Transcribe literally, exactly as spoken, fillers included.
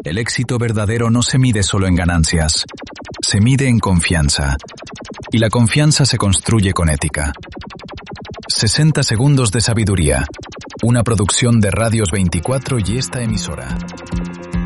El éxito verdadero no se mide solo en ganancias, se mide en confianza. Y la confianza se construye con ética. sesenta segundos de sabiduría. Una producción de Radios veinticuatro y esta emisora.